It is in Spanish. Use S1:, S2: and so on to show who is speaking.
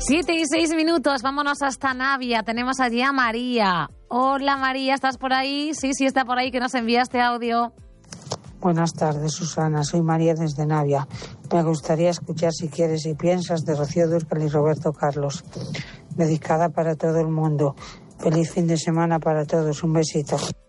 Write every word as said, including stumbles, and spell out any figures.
S1: Siete y seis minutos, vámonos hasta Navia. Tenemos allí a María. Hola María, ¿estás por ahí? Sí, sí, está por ahí, que nos enviaste audio.
S2: Buenas tardes, Susana. Soy María desde Navia. Me gustaría escuchar Si quieres y piensas de Rocío Dúrcal y Roberto Carlos. Dedicada para todo el mundo. Feliz fin de semana para todos. Un besito.